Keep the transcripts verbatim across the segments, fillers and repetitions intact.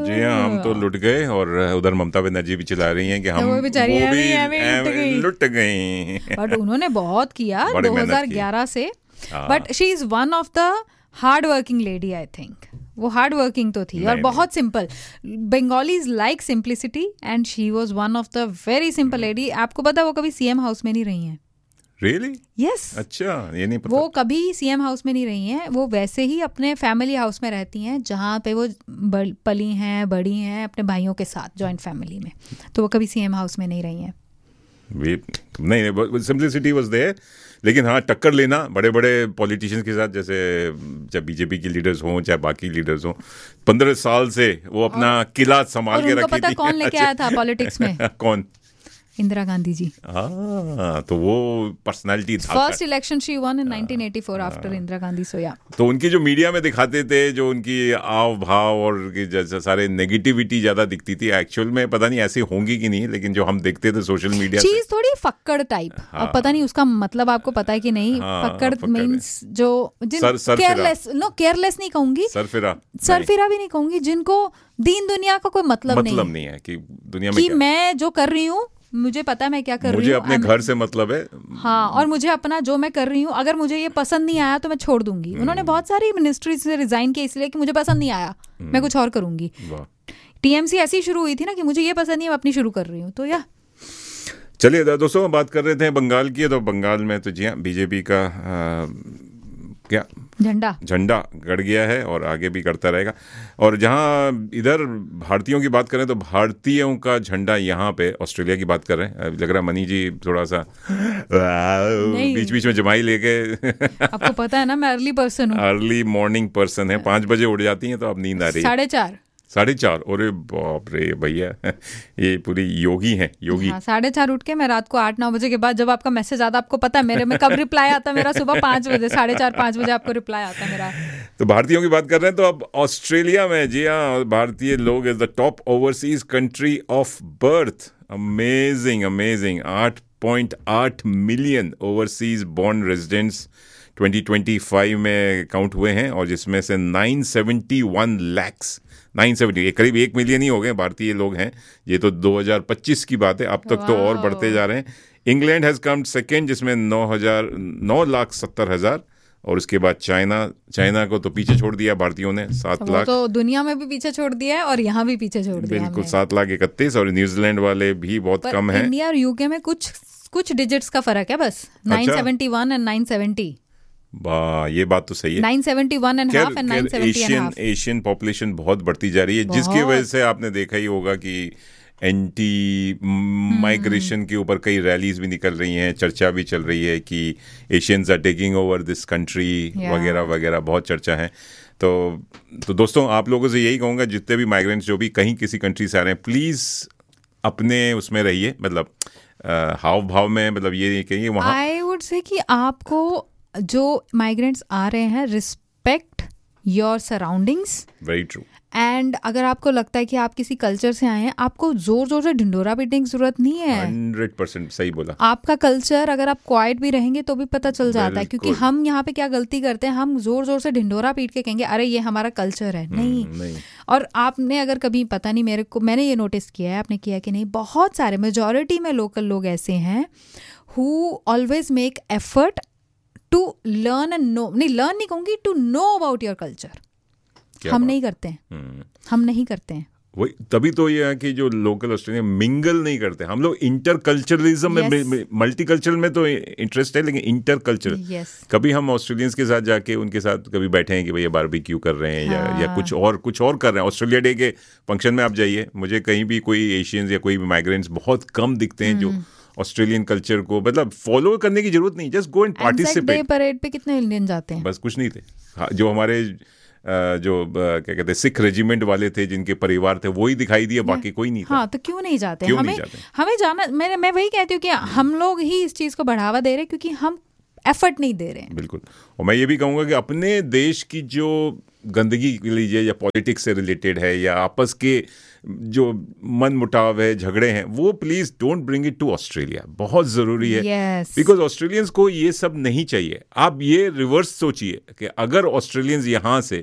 जी हाँ, हम तो लुट गए और उधर ममता बनर्जी भी चिल्ला रही हैं कि हम वो वो बेचारी भी एवी- एवी लुट एवी गई। लुट गई। बट उन्होंने बहुत किया बड़ी मेहनत की। दो हज़ार ग्यारह से। हाँ। But she is one of the hard working lady, I think. वो हार्ड वर्किंग तो थी और नहीं, बहुत simple. Bengalis like simplicity and she was one of the very simple lady. आपको पता है वो कभी सीएम हाउस में नहीं रही हैं। रियली? यस। अच्छा, ये नहीं पता। वो कभी सीएम हाउस में नहीं रही हैं। वो वैसे ही अपने फैमिली हाउस में रहती हैं जहाँ पे वो ब- पली हैं, बड़ी हैं अपने भाइयों के साथ जॉइंट फैमिली में। तो वो कभी सीएम हाउस में नहीं रही हैं। वे नहीं नहीं सिंप्लिसिटी वाज देयर, लेकिन हाँ टक्कर लेना बड़े बड़े पॉलिटिशियंस के साथ, जैसे चाहे बीजेपी के लीडर्स हों चाहे बाकी लीडर्स हों, पंद्रह साल से वो अपना किला संभाल और के उनको रखी पता थी। कौन लेके आया था पॉलिटिक्स में? कौन? इंदिरा गांधी जी। हाँ, तो वो पर्सनालिटी था। First election she one in nineteen eighty four after Indira Gandhi. सो या तो उनकी जो मीडिया में दिखाते थे, जो उनकी आव भाव और की जैसे सारे नेगेटिविटी ज्यादा दिखती थी, एक्चुअल में पता नहीं ऐसी होंगी कि नहीं, लेकिन जो हम देखते थे सोशल मीडिया चीज थोड़ी फक्कड़ टाइप। हाँ। अब पता नहीं उसका मतलब आपको पता है कि नहीं। हाँ, फक्कड़ फक्कड़ मीन्स जो sir- Sarfira. Careless, no careless नहीं कहूंगी, सरफिरा सरफिरा भी नहीं कहूंगी, जिनको दीन दुनिया का कोई मतलब नहीं मतलब है नहीं है कि दुनिया में कि क्या। मैं जो कर रही हूँ मुझे पता है मैं क्या कर रही मुझे हूँ। अपने I'm- घर से मतलब है। हाँ, और मुझे अपना जो मैं कर रही हूँ, अगर मुझे ये पसंद नहीं आया तो मैं छोड़ दूंगी। उन्होंने बहुत सारी मिनिस्ट्री से रिजाइन किया इसलिए कि मुझे पसंद नहीं आया, मैं कुछ और करूंगी। वाह। टीएमसी ऐसी शुरू हुई थी ना कि मुझे ये पसंद नहीं है, मैं अपनी शुरू कर रही हूँ। तो या चलिए दो- दोस्तों, हम बात कर रहे थे बंगाल की, तो बंगाल में तो जी हाँ बीजेपी का आ, क्या झंडा झंडा गड़ गया है और आगे भी करता रहेगा। और जहाँ इधर भारतीयों की बात करें तो भारतीयों का झंडा यहाँ पे, ऑस्ट्रेलिया की बात कर रहे हैं, लग रहा है मनी जी थोड़ा सा बीच बीच में जमाई लेके आपको पता है ना मैं अर्ली पर्सन हूँ। अर्ली मॉर्निंग पर्सन है, पाँच बजे उठ जाती हैं तो अब नींद आ रही है। साढ़े चार साढ़े चार अरे बाप रे भैया, ये पूरी योगी हैं, योगी। हाँ, साढ़े चार उठ के मैं रात को आठ नौ बजे के बाद जब आपका मैसेज आता, आपको पता है मेरे में कब रिप्लाई आता, मेरा सुबह पाँच बजे, साढ़े चार पाँच बजे आपको रिप्लाई आता मेरा। तो भारतीयों की बात कर रहे हैं तो अब ऑस्ट्रेलिया में जी हाँ भारतीय लोग is the top overseas country of birth. Amazing amazing आठ पॉइंट आठ million overseas born residents twenty twenty five में काउंट हुए हैं, और जिसमें से nine seventy one lakhs nine seventy करीब एक मिलियन ही हो गए भारतीय लोग हैं। ये तो दो हज़ार पच्चीस की बात है, अब तक तो और बढ़ते जा रहे हैं। इंग्लैंड हैज़ कम सेकेंड जिसमें नौ हजार नौ लाख सत्तर हजार और उसके बाद चाइना चाइना को तो पीछे छोड़ दिया भारतीयों ने, सात वो लाख तो दुनिया में भी पीछे छोड़ दिया है और यहाँ भी पीछे छोड़ दिया बिल्कुल हमने। सात लाख इकतीस, और न्यूजीलैंड वाले भी बहुत पर कम हैं। इंडिया और यूके में कुछ कुछ डिजिट्स का फर्क है बस, nine seventy one and nine seventy. वाह, ये बात तो सही है। Nine seventy one and half and nine seventy and Asian half. Asian population बहुत बढ़ती जा रही है, जिसकी वजह से आपने देखा ही होगा कि एंटी माइग्रेशन के ऊपर कई रैलीज भी निकल रही हैं, चर्चा भी चल रही है कि Asians are taking over this country वगैरह वगैरह, बहुत चर्चा है। तो तो दोस्तों, आप लोगों से यही कहूँगा, जितने भी माइग्रेंट्स जो भी कहीं किसी कंट्री से आ रहे हैं, प्लीज़ अपने उसमें रहिए, मतलब हाव भाव में, मतलब ये नहीं कहिए वहाँ। आई वुड से कि आपको जो माइग्रेंट्स आ रहे हैं, respect your surroundings. Very true. And अगर आपको लगता है कि आप किसी कल्चर से आए हैं, आपको जोर जोर से ढिंडोरा पीटने की जरूरत नहीं है। हंड्रेड परसेंट सही बोला। आपका कल्चर, अगर आप क्वाइट भी रहेंगे तो भी पता चल जाता है, क्योंकि बिल्कुल। हम यहाँ पे क्या गलती करते हैं, हम जोर जोर से ढिंडोरा पीट के कहेंगे अरे ये हमारा कल्चर है। नहीं, नहीं। और आपने अगर कभी, पता नहीं मेरे को, मैंने ये नोटिस किया है, आपने किया कि नहीं, बहुत सारे मेजॉरिटी में लोकल लोग ऐसे हैं who always make effort to learn and no, नहीं लर्न नहीं कहूंगी, to know about your culture. हम नहीं करते हैं, हम नहीं करते हैं। वही तभी तो ये है कि जो लोकल ऑस्ट्रेलियन मिंगल नहीं करते, हम लोग इंटरकल्चरलिज्म में, Yes. मल्टीकल्चरल में तो इंटरेस्ट है, लेकिन इंटरकल्चरल Yes. कभी हम ऑस्ट्रेलियंस के साथ जाके उनके साथ कभी बैठे हैं कि भैया बारबेक्यू कर रहे हैं, या हाँ. या कुछ और कुछ और कर रहे हैं। ऑस्ट्रेलिया डे के फंक्शन में आप जाइए, मुझे कहीं भी कोई एशियंस या कोई भी माइग्रेंट्स बहुत कम दिखते हैं जो ऑस्ट्रेलियन कल्चर को मतलब फॉलो करने की जरूरत नहीं, just go and participate. Parade पे कितने इंडियन जाते हैं? बस कुछ नहीं थे। हाँ, जो हमारे अ, जो अ, क्या कहते हैं सिख रेजिमेंट वाले थे, जिनके परिवार थे, वही दिखाई दिया, बाकी कोई नहीं था। हाँ, तो क्यों नहीं जाते? क्यों हमें नहीं जाते? हमें जाना, मैं मैं वही कहती हूँ कि हम लोग ही इस चीज को बढ़ावा दे रहे हैं क्योंकि हम एफर्ट नहीं दे रहे हैं। बिल्कुल। और मैं ये भी कहूँगा कि अपने देश की जो गंदगी लीजिए, या पॉलिटिक्स से रिलेटेड है, या आपस के जो मन मुटाव है, झगड़े हैं, वो please don't bring it to Australia. बहुत ज़रूरी है, Yes. बिकॉज ऑस्ट्रेलियंस को ये सब नहीं चाहिए। आप ये रिवर्स सोचिए कि अगर ऑस्ट्रेलियंस यहाँ से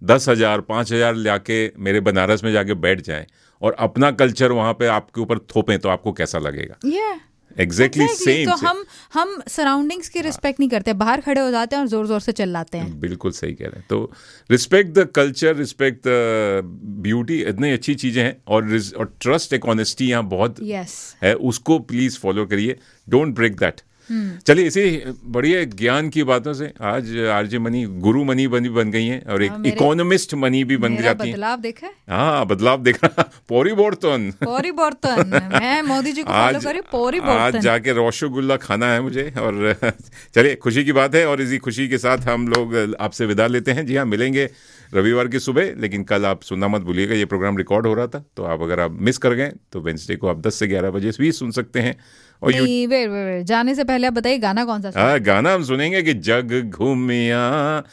दस हजार पाँच हजार लाके मेरे बनारस में जाके बैठ जाएं और अपना कल्चर वहाँ पे आपके ऊपर थोपें तो आपको कैसा लगेगा? yeah. Exactly same. तो हम हम सराउंडिंग्स की रिस्पेक्ट नहीं करते, बाहर खड़े हो जाते हैं और जोर जोर से चिल्लाते हैं। बिल्कुल सही कह रहे हैं। तो respect the culture, respect the beauty, इतनी अच्छी चीजें हैं। और और ट्रस्ट, एक ऑनेस्टी यहाँ बहुत yes. है, उसको प्लीज फॉलो करिए, डोंट ब्रेक दैट। चलिए इसी बढ़िया ज्ञान की बातों से आज आरजे मनी गुरु मनी बन बन गई हैं और एक इकोनॉमिस्ट मनी भी बन जाती हैं। बदलाव देखा है? हाँ, बदलाव देखा। पोरी बोर्तन पोरी बोर्तन मैं मोदी जी को फॉलो करी, पोरी बोर्तन आज जाके रसगुल्ला खाना है मुझे। और चलिए खुशी की बात है और इसी खुशी के साथ हम लोग आपसे विदा लेते हैं। जी हाँ, मिलेंगे रविवार की सुबह, लेकिन कल आप सुनना मत भूलिएगा, ये प्रोग्राम रिकॉर्ड हो रहा था, तो आप अगर आप मिस कर गए तो वेंसडे को आप दस से ग्यारह बजे भी सुन सकते हैं। और नहीं, यू... वे, वे, वे, जाने से पहले आप बताइए गाना कौन सा? हाँ, गाना हम सुनेंगे कि जग घूमिया,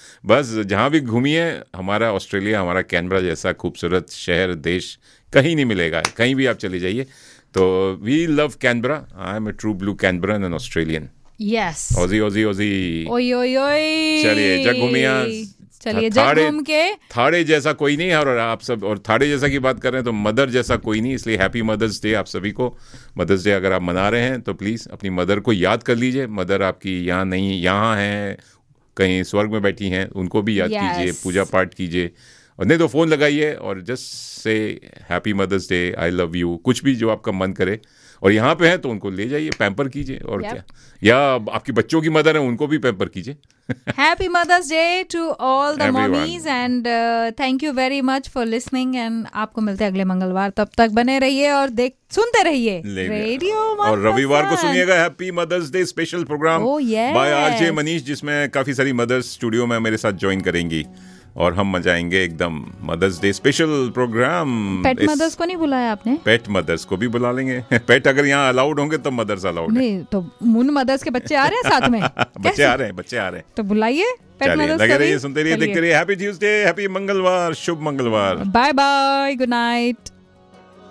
बस जहाँ भी घूमिए, हमारा ऑस्ट्रेलिया, हमारा कैनबरा जैसा खूबसूरत शहर देश कहीं नहीं मिलेगा, कहीं भी आप चले जाइए। तो we love Canberra, I M A true blue कैनबरन and Australian. Yes, ओजी ओजी ओजी, ओई ओई ओई। चलिए जग घूमिया, चलिए जग घूम के। थाड़े जैसा कोई नहीं है और आप सब, और थाड़े जैसा की बात कर रहे हैं तो मदर जैसा कोई नहीं, इसलिए हैप्पी मदर्स डे आप सभी को। मदर्स डे अगर आप मना रहे हैं तो प्लीज़ अपनी मदर को याद कर लीजिए। मदर आपकी यहाँ नहीं, यहाँ हैं, कहीं स्वर्ग में बैठी हैं, उनको भी याद yes. कीजिए, पूजा पाठ कीजिए, और नहीं तो फ़ोन लगाइए और just say happy mother's day, I love you, कुछ भी जो आपका मन करे। और यहाँ पे हैं तो उनको ले जाइए, पैम्पर कीजिए, और yep. क्या, या आपकी बच्चों की मदर है उनको भी पैम्पर कीजिए। Happy mother's day to all the mommies and thank you very much for listening. And आपको मिलते हैं अगले मंगलवार, तब तक बने रहिए और देख सुनते रहिए रेडियो। और रविवार को सुनिएगा happy mother's day special programme by RJ Manish, जिसमें काफी सारी मदर्स स्टूडियो में मेरे साथ ज्वाइन करेंगी और हम मजाएंगे एकदम मदर्स डे स्पेशल प्रोग्राम। पेट मदर्स को नहीं बुलाया आपने? पेट मदर्स को भी बुला लेंगे। पेट अगर यहाँ अलाउड होंगे तो मदर्स अलाउड नहीं, तो मून मदर्स के बच्चे आ रहे हैं साथ में। बच्चे आ रहे हैं, बच्चे आ रहे हैं, तो बुलाइए पेट मदर्स। लगे रहिए, सुनते रहिए, देखते रहिए। हैप्पी ट्यूसडे, हैप्पी मंगलवार, शुभ मंगलवार। Bye bye, good night.